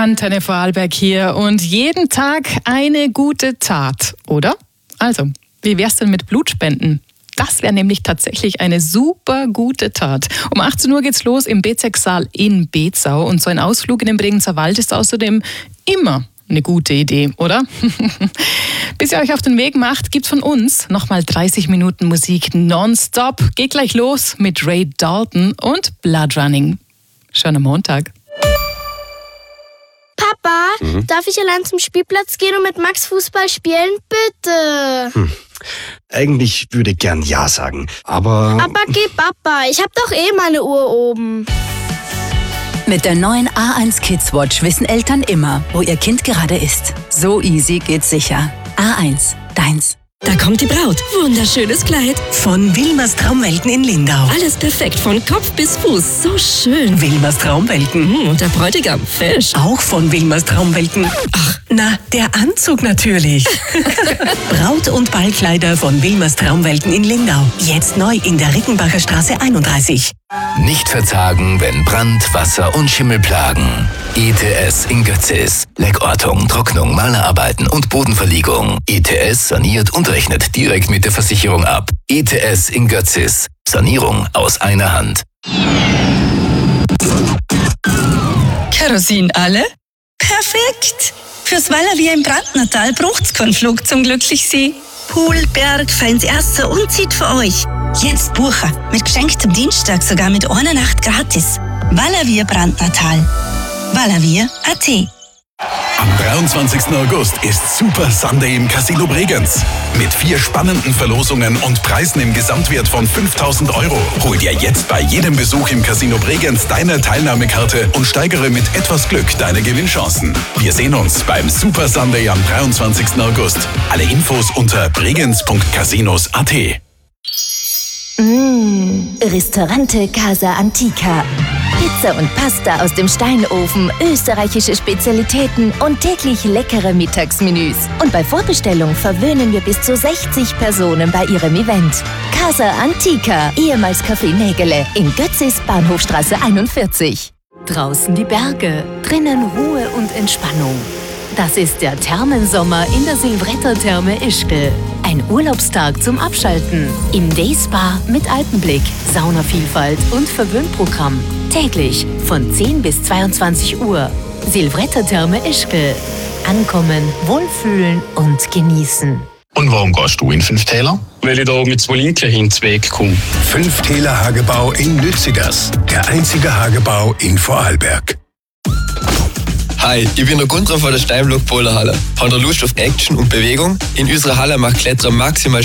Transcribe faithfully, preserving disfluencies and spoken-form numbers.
Antenne Vorarlberg hier und jeden Tag eine gute Tat, oder? Also, wie wär's denn mit Blutspenden? Das wäre nämlich tatsächlich eine super gute Tat. Um achtzehn Uhr geht's los im Bezirkssaal in Bezau und so ein Ausflug in den Bregenzer Wald ist außerdem immer eine gute Idee, oder? Bis ihr euch auf den Weg macht, gibt's von uns nochmal dreißig Minuten Musik nonstop. Geht gleich los mit Ray Dalton und Blood Running. Schöner Montag. Papa, mhm. darf ich allein zum Spielplatz gehen und mit Max Fußball spielen? Bitte. Hm. Eigentlich würde ich gern Ja sagen, aber... Aber geh Papa, ich hab doch eh meine Uhr oben. Mit der neuen A eins Kids Watch wissen Eltern immer, wo ihr Kind gerade ist. So easy geht's sicher. A eins, deins. Da kommt die Braut. Wunderschönes Kleid. Von Wilmers Traumwelten in Lindau. Alles perfekt, von Kopf bis Fuß. So schön. Wilmers Traumwelten. Mm, und der Bräutigam, Fisch. Auch von Wilmers Traumwelten. Ach, na, der Anzug natürlich. Braut- und Ballkleider von Wilmers Traumwelten in Lindau. Jetzt neu in der Rickenbacher Straße einunddreißig. Nicht verzagen, wenn Brand, Wasser und Schimmel plagen. E T S in Götzis. Leckortung, Trocknung, Malerarbeiten und Bodenverlegung. E T S saniert und rechnet direkt mit der Versicherung ab. E T S in Götzis. Sanierung aus einer Hand. Kerosin alle? Perfekt! Fürs Wallavier im Brandnertal braucht's keinen Flug zum Glücklichsee. Pool, Berg, feins Erster und zieht für euch. Jetzt buchen. Mit geschenktem Dienstag sogar mit einer Nacht gratis. Wallavier Brandnertal. Wallavier Punkt a t. Am dreiundzwanzigsten August ist Super Sunday im Casino Bregenz. Mit vier spannenden Verlosungen und Preisen im Gesamtwert von fünftausend Euro. Hol dir jetzt bei jedem Besuch im Casino Bregenz deine Teilnahmekarte und steigere mit etwas Glück deine Gewinnchancen. Wir sehen uns beim Super Sunday am dreiundzwanzigsten August. Alle Infos unter bregenz punkt casinos punkt a t. Mmh, Ristorante Casa Antica. Pizza und Pasta aus dem Steinofen, österreichische Spezialitäten und täglich leckere Mittagsmenüs. Und bei Vorbestellung verwöhnen wir bis zu sechzig Personen bei ihrem Event. Casa Antica, ehemals Café Nägele, in Götzis, Bahnhofstraße einundvierzig. Draußen die Berge, drinnen Ruhe und Entspannung. Das ist der Thermensommer in der Silvretta-Therme Ischgl. Ein Urlaubstag zum Abschalten. Im Dayspa mit Alpenblick, Saunavielfalt und Verwöhnprogramm. Täglich von zehn bis zweiundzwanzig Uhr. Silvretta-Therme Ischgl. Ankommen, wohlfühlen und genießen. Und warum gehst du in Fünftäler? Weil ich da mit zwei Linken hinzuweg komme. Fünftäler Hagebau in Lützigers. Der einzige Hagebau in Vorarlberg. Hi, ich bin der Gunther von der Steinblock Boulderhalle. Habt ihr Lust auf Action und Bewegung? In unserer Halle macht Klettern maximal